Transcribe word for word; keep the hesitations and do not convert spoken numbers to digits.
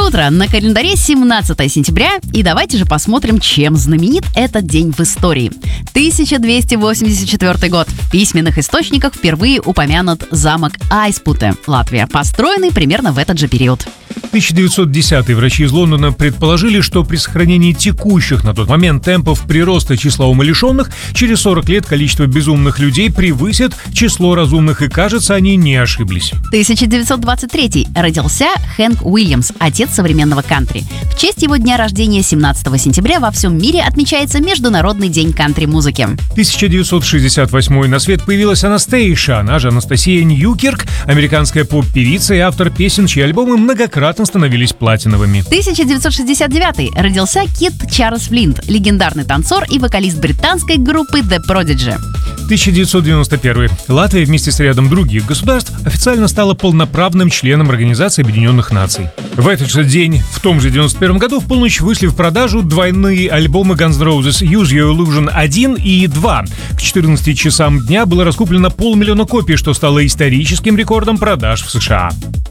утро! На календаре семнадцатое сентября, и давайте же посмотрим, чем знаменит этот день в истории. тысяча двести восемьдесят четвёртый год. В письменных источниках впервые упомянут замок Айспуте, Латвия, построенный примерно в этот же период. тысяча девятьсот десятый. Врачи из Лондона предположили, что при сохранении текущих на тот момент темпов прироста числа умалишенных через сорок лет количество безумных людей превысит число разумных, и, кажется, они не ошиблись. тысяча девятьсот двадцать третий. Родился Хэнк Уильямс, отец современного кантри. В честь его дня рождения семнадцатого сентября во всем мире отмечается Международный день кантри-музыки. тысяча девятьсот шестьдесят восьмой. На свет появилась Анастейша, она же Анастасия Ньюкирк, американская поп-певица и автор песен, чьи альбомы многократно становились платиновыми. тысяча девятьсот шестьдесят девятый. Родился Кит Чарльз Флинт, легендарный танцор и вокалист британской группы The Prodigy. тысяча девятьсот девяносто первый. Латвия вместе с рядом других государств официально стала полноправным членом Организации Объединенных Наций. В этот же день, в том же девяносто первом году, в полночь вышли в продажу двойные альбомы Guns N' Roses Use Your Illusion один и два. К четырнадцати часам дня было раскуплено полмиллиона копий, что стало историческим рекордом продаж в США.